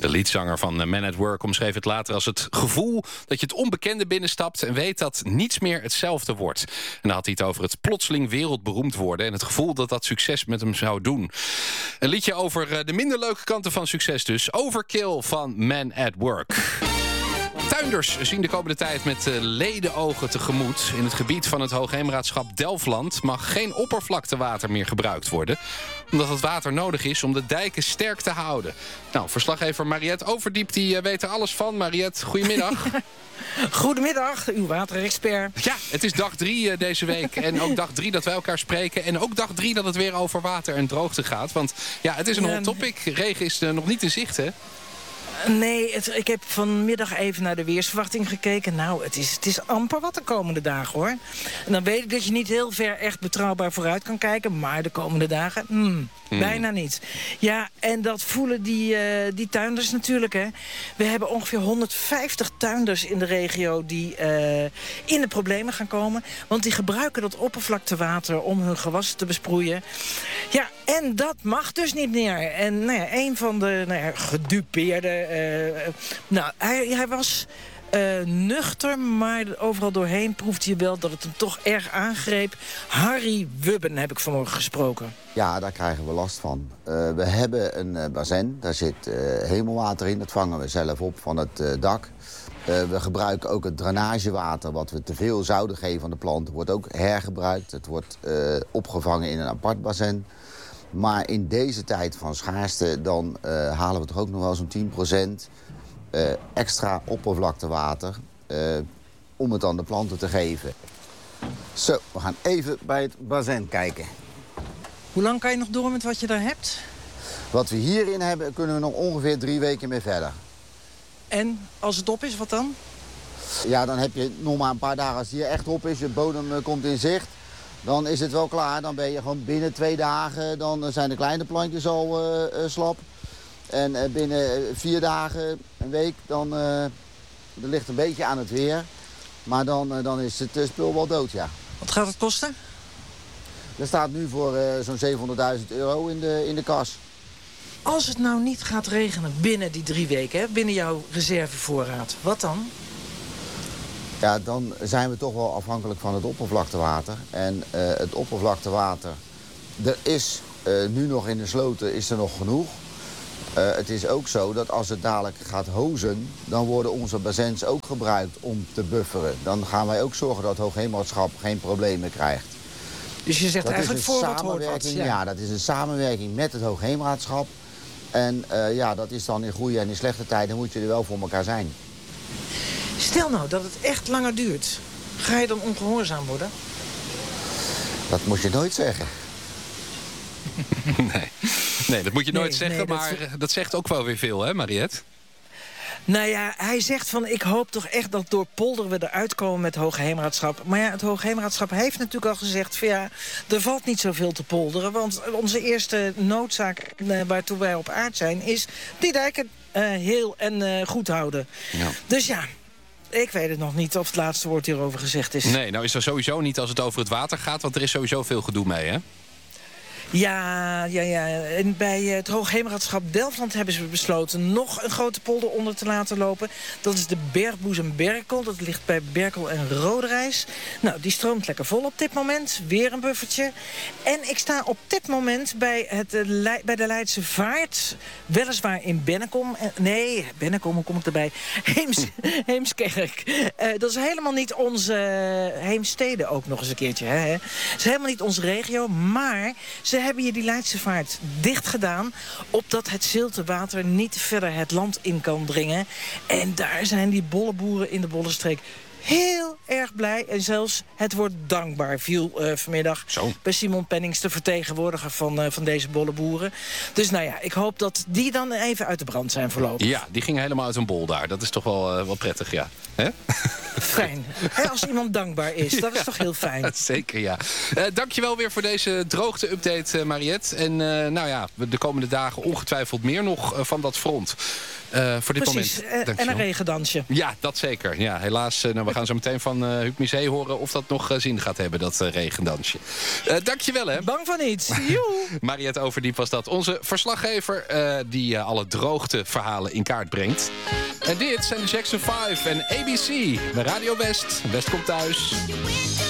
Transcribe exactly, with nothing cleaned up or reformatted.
De liedzanger van Man at Work omschreef het later als het gevoel dat je het onbekende binnenstapt en weet dat niets meer hetzelfde wordt. En dan had hij het over het plotseling wereldberoemd worden en het gevoel dat dat succes met hem zou doen. Een liedje over de minder leuke kanten van succes dus. Overkill van Man at Work. Tuinders zien de komende tijd met ledenogen tegemoet. In het gebied van het Hoogheemraadschap Delfland mag geen oppervlaktewater meer gebruikt worden, omdat het water nodig is om de dijken sterk te houden. Nou, verslaggever Mariette Overdiep die weet er alles van. Mariette, goedemiddag. Goedemiddag, uw waterexpert. Ja, het is dag drie uh, deze week. En ook dag drie dat wij elkaar spreken. En ook dag drie dat het weer over water en droogte gaat. Want ja, het is een hot topic. Regen is uh, nog niet in zicht, hè? Nee, het, ik heb vanmiddag even naar de weersverwachting gekeken. Nou, het is, het is amper wat de komende dagen, hoor. En dan weet ik dat je niet heel ver echt betrouwbaar vooruit kan kijken. Maar de komende dagen, hmm, hmm. bijna niet. Ja, en dat voelen die, uh, die tuinders natuurlijk, hè. We hebben ongeveer honderdvijftig tuinders in de regio die uh, in de problemen gaan komen. Want die gebruiken dat oppervlaktewater om hun gewassen te besproeien. Ja, en dat mag dus niet meer. En nou ja, een van de nou ja, gedupeerde... Uh, nou, hij, hij was uh, nuchter, maar overal doorheen proefde je wel dat het hem toch erg aangreep. Harry Wubben heb ik vanmorgen gesproken. Ja, daar krijgen we last van. Uh, we hebben een uh, bazin, daar zit uh, hemelwater in. Dat vangen we zelf op van het uh, dak. Uh, we gebruiken ook het drainagewater, wat we te veel zouden geven aan de planten, wordt ook hergebruikt. Het wordt uh, opgevangen in een apart bazin. Maar in deze tijd van schaarste, dan uh, halen we toch ook nog wel zo'n tien procent uh, extra oppervlaktewater uh, om het aan de planten te geven. Zo, we gaan even bij het bazin kijken. Hoe lang kan je nog door met wat je daar hebt? Wat we hierin hebben, kunnen we nog ongeveer drie weken mee verder. En als het op is, wat dan? Ja, dan heb je nog maar een paar dagen. Als het hier echt op is, je bodem uh, komt in zicht, dan is het wel klaar. Dan ben je gewoon binnen twee dagen, dan zijn de kleine plantjes al uh, uh, slap. En uh, binnen vier dagen, een week, dan uh, dat ligt een beetje aan het weer. Maar dan, uh, dan is het uh, spul wel dood, ja. Wat gaat het kosten? Er staat nu voor uh, zo'n zevenhonderdduizend euro in de, in de kas. Als het nou niet gaat regenen binnen die drie weken, hè, binnen jouw reservevoorraad, wat dan? Ja, dan zijn we toch wel afhankelijk van het oppervlaktewater. En uh, het oppervlaktewater, er is uh, nu nog in de sloten is er nog genoeg. Uh, het is ook zo dat als het dadelijk gaat hozen, dan worden onze bazins ook gebruikt om te bufferen. Dan gaan wij ook zorgen dat het Hoogheemraadschap geen problemen krijgt. Dus je zegt dat eigenlijk is een voor wat hoort wat. Ja. ja, dat is een samenwerking met het Hoogheemraadschap. En uh, ja, dat is dan in goede en in slechte tijden moet je er wel voor elkaar zijn. Stel nou dat het echt langer duurt. Ga je dan ongehoorzaam worden? Dat moet je nooit zeggen. Nee, nee dat moet je nooit nee, zeggen, nee, dat maar dat... dat zegt ook wel weer veel, hè, Mariette? Nou ja, hij zegt van, ik hoop toch echt dat door polderen we eruit komen met het Hoogheemraadschap. Maar ja, het Hoogheemraadschap heeft natuurlijk al gezegd van ja, er valt niet zoveel te polderen. Want onze eerste noodzaak uh, waartoe wij op aard zijn, is die dijken uh, heel en uh, goed houden. Ja. Dus ja, ik weet het nog niet of het laatste woord hierover gezegd is. Nee, nou is er sowieso niet als het over het water gaat, want er is sowieso veel gedoe mee, hè? Ja, ja, ja. En bij het Hoogheemraadschap Delfland hebben ze besloten nog een grote polder onder te laten lopen. Dat is de Bergboezem Berkel. Dat ligt bij Berkel en Roderijs. Nou, die stroomt lekker vol op dit moment. Weer een buffertje. En ik sta op dit moment bij, het, bij de Leidse Vaart. Weliswaar in Bennekom. Nee, Bennekom, hoe kom ik erbij? Heems, Heemskerk. Uh, dat is helemaal niet onze uh, Heemstede ook nog eens een keertje. Hè? Het is helemaal niet onze regio, maar ze hebben hier die Leidse Vaart dicht gedaan, opdat het zilte water niet verder het land in kan dringen. En daar zijn die bolleboeren in de Bollenstreek heel erg blij. En zelfs het woord dankbaar viel uh, vanmiddag Zo. bij Simon Pennings, de vertegenwoordiger van, uh, van deze bolleboeren. Dus nou ja, ik hoop dat die dan even uit de brand zijn voorlopig. Ja, die gingen helemaal uit een bol daar. Dat is toch wel, uh, wel prettig, ja. Hè? Fijn. He, als iemand dankbaar is, dat ja, is toch heel fijn. Zeker, ja. Uh, dankjewel weer voor deze droogte-update, uh, Mariette. En uh, nou ja, de komende dagen ongetwijfeld meer nog uh, van dat front. uh, voor dit Precies, moment. Precies, uh, en een regendansje. Ja, dat zeker. Ja, helaas, uh, nou, we gaan zo meteen van uh, Huub Musee horen of dat nog uh, zin gaat hebben, dat uh, regendansje. Uh, dankjewel, hè. Bang van niets. Mariette Overdiep was dat. Onze verslaggever uh, die uh, alle droogteverhalen in kaart brengt. En dit zijn de Jackson vijf en A B C bij Radio West. West komt thuis.